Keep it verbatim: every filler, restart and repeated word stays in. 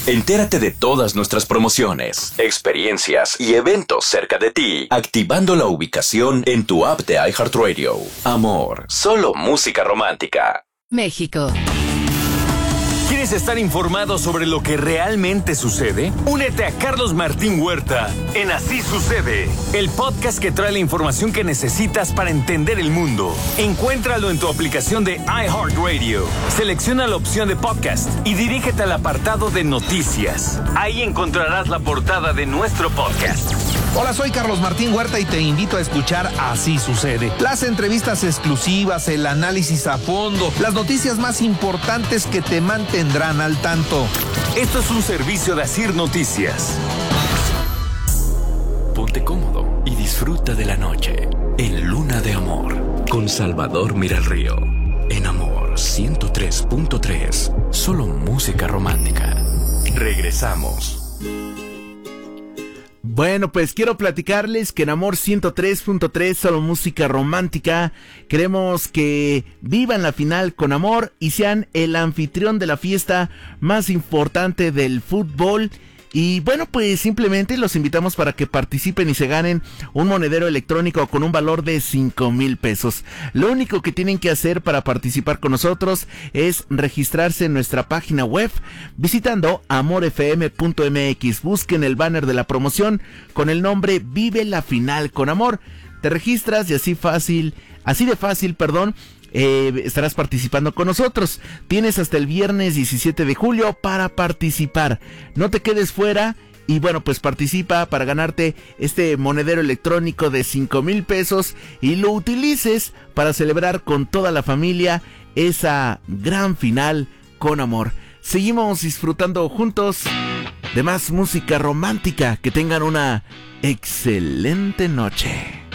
Entérate de todas nuestras promociones, experiencias y eventos cerca de ti, activando la ubicación en tu app de iHeartRadio. Amor, solo música romántica. México. ¿Quieres estar informado sobre lo que realmente sucede? Únete a Carlos Martín Huerta en Así Sucede, el podcast que trae la información que necesitas para entender el mundo. Encuéntralo en tu aplicación de iHeartRadio. Selecciona la opción de podcast y dirígete al apartado de noticias. Ahí encontrarás la portada de nuestro podcast. Hola, soy Carlos Martín Huerta y te invito a escuchar Así Sucede. Las entrevistas exclusivas, el análisis a fondo, las noticias más importantes que te mantendrán al tanto. Esto es un servicio de Asir Noticias. Ponte cómodo y disfruta de la noche en Luna de Amor con Salvador Miralrío. En Amor ciento tres punto tres, solo música romántica. Regresamos. Bueno, pues quiero platicarles que en Amor ciento tres punto tres, solo música romántica, queremos que vivan la final con amor y sean el anfitrión de la fiesta más importante del fútbol. Y bueno, pues simplemente los invitamos para que participen y se ganen un monedero electrónico con un valor de cinco mil pesos. Lo único que tienen que hacer para participar con nosotros es registrarse en nuestra página web visitando amor f m punto m x. Busquen el banner de la promoción con el nombre Vive la Final con Amor. Te registras y así fácil, así de fácil, perdón. Eh, estarás participando con nosotros. Tienes hasta el viernes diecisiete de julio para participar. No te quedes fuera y bueno, pues participa para ganarte este monedero electrónico de cinco mil pesos y lo utilices para celebrar con toda la familia esa gran final con amor. Seguimos disfrutando juntos de más música romántica. Que tengan una excelente noche.